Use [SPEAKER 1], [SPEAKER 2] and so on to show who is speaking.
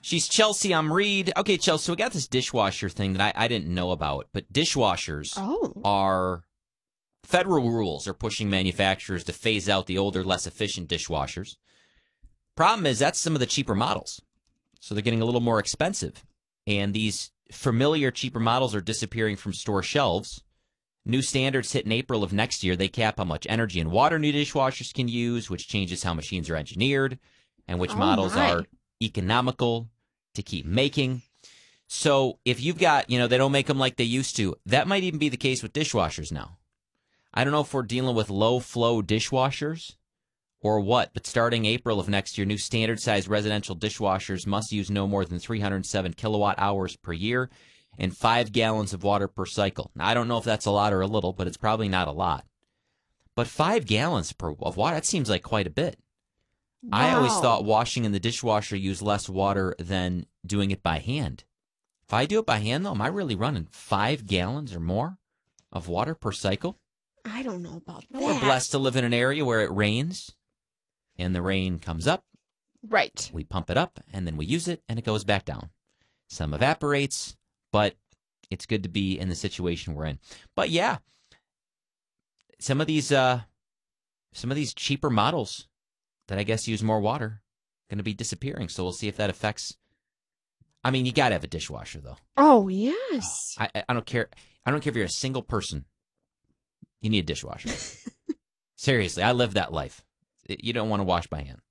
[SPEAKER 1] She's Chelsea. I'm Reed. Okay, Chelsea, so we got this dishwasher thing that I didn't know about, but dishwashers are federal rules are pushing manufacturers to phase out the older, less efficient dishwashers. Problem is that's some of the cheaper models, so they're getting a little more expensive, and these familiar, cheaper models are disappearing from store shelves. New standards hit in April of next year. They cap how much energy and water new dishwashers can use, which changes how machines are engineered, and which models are economical to keep making. So if you've got, they don't make them like they used to. That might even be the case with dishwashers now. I don't know if we're dealing with low-flow dishwashers or what, but starting April of next year, new standard-sized residential dishwashers must use no more than 307 kilowatt hours per year and 5 gallons of water per cycle. Now, I don't know if that's a lot or a little, but it's probably not a lot. But 5 gallons of water, that seems like quite a bit. Wow. I always thought washing in the dishwasher used less water than doing it by hand. If I do it by hand, though, am I really running 5 gallons or more of water per cycle?
[SPEAKER 2] I don't know about that.
[SPEAKER 1] We're blessed to live in an area where it rains, and the rain comes up.
[SPEAKER 2] Right.
[SPEAKER 1] We pump it up, and then we use it, and it goes back down. Some evaporates, but it's good to be in the situation we're in. But yeah, some of these cheaper models that I guess use more water going to be disappearing. So we'll see if that affects. I mean, you got to have a dishwasher, though.
[SPEAKER 2] Oh yes.
[SPEAKER 1] I don't care. I don't care if you're a single person. You need a dishwasher. Seriously, I live that life. You don't want to wash by hand.